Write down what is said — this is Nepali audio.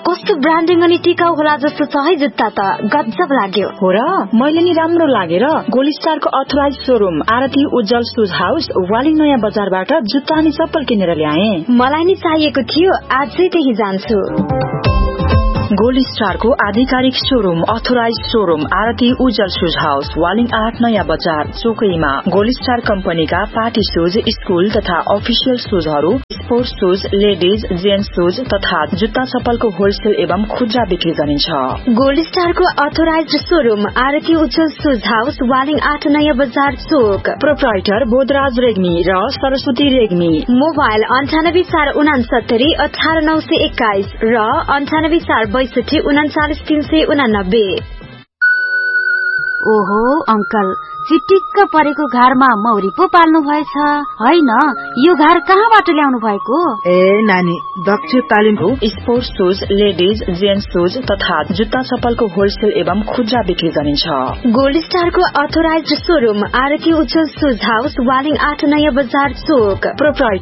कस्तो ब्रान्डिङ अनि टिकाउ होला जस्तो छ है जुत्ता त गजब लाग्यो। हो र, मैले नि राम्रो लागेर गोल्ड स्टारको अथोराइज शोरूम आरती उज्जवल शूज हाउस वालिङ नयाँ बजारबाट जुत्ता अनि चप्पल किनेर ल्याए। मलाई नि चाहिएको थियो, आजै त्यही जान्छु। गोल्ड स्टारको आधिकारिक शोरूम अथोराइज शोरूम आरती उज्जवल शूज हाउस वालिङ 8 नयाँ बजार चोकैमा। गोल्ड स्टार कम्पनीका पार्टी शूज, स्कूल तथा official शूजहरू, sports shoes, ladies gents shoes तथा जुत्ता चप्पलको होलसेल एवं खुद्रा बिक्री गरिन्छ। गोल्ड स्टारको अथोराइज शोरूम आरती उज्जवल शूज हाउस वालिङ 8 नयाँ बजार चोक। प्रोप्राइटर बोधराज रेग्मी र सरस्वती रेग्मी। मोबाइल 984669 18921 र 9846399389। ओहो अंकल, चिटिक्क परेको घरमा मौरी पो पाल्नु भएछ हैन? यो घर कहाँबाट ल्याउनु भएको? ए नानी, दक्ष तालिमको sports shoes, ladies gents shoes तथा जुत्ता चप्पलको होलसेल एवं खुद्रा बिक्री गरिन्छ। गोल्ड स्टारको अथोराइज शोरूम आरती उज्जवल शूज हाउस वालिङ 8 नयाँ बजार चोक। प्रोप्राइटर